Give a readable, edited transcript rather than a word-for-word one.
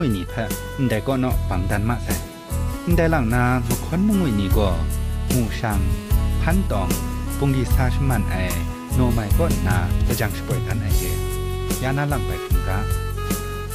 วยนี่แท้ได้ก็เนาะปังดันมาใส่ได้หลังนาบ่คนนึงวยนี่ก็หูชังพันตองปุงดีซาชมันไอโนไมก็นาจะจังช่วยทันไอเกยานาหลังไปถึงกะ